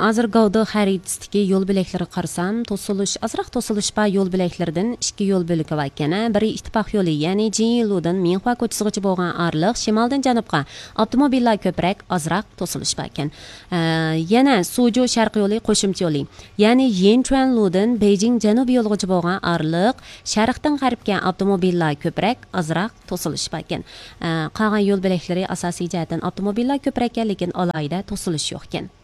hozir Gavda xaritasındagi yo'l bo'laklari qarasam, azroq to'silish bor yo'l bo'laklaridan ikki yo'l bo'ligi bor ekan. Biri ittifoq yo'li, ya'ni Jiludan Minhua ko'chasigacha bo'lgan orliq, shimoldan janubga avtomobillar ko'proq, azroq to'silish bor ekan. Yana Suzhou sharq yo'li qo'shimcha yo'li, ya'ni Yanchuanludan Beijing janubiy yo'ligacha bo'lgan orliq, sharqdan g'arbga avtomobillar ko'proq, azroq to'silish bor ekan. Qolgan yo'l bo'laklari asosiy jihatdan avtomobillar ko'proq ekan, lekin alohida to'silish yo'q ekan.